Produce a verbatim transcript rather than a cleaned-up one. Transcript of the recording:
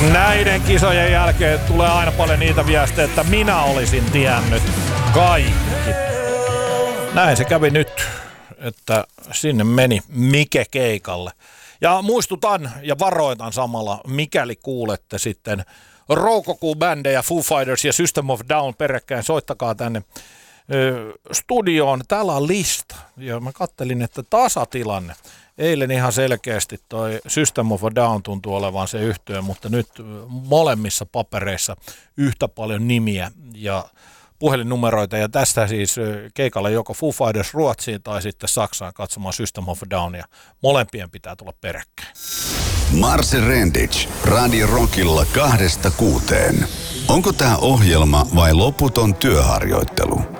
Näiden kisojen jälkeen tulee aina paljon niitä viestejä, että minä olisin tiennyt kaikki. Näin se kävi nyt, että sinne meni Mike keikalle. Ja muistutan ja varoitan samalla, mikäli kuulette sitten Roukoku-bändejä, Foo Fighters ja System of Down peräkkäin, soittakaa tänne ö, studioon. Täällä on lista. Ja mä kattelin, että tasatilanne. Eilen ihan selkeästi toi System of a Down tuntuu olevan se yhtye, mutta nyt molemmissa papereissa yhtä paljon nimiä ja puhelinnumeroita. Ja tästä siis keikalle joko Foo Fighters Ruotsiin tai sitten Saksaan katsomaan System of a Downia. Molempien pitää tulla peräkkäin. Marse Rendic, Radio Rockilla kahdesta kuuteen. Onko tämä ohjelma vai loputon työharjoittelu?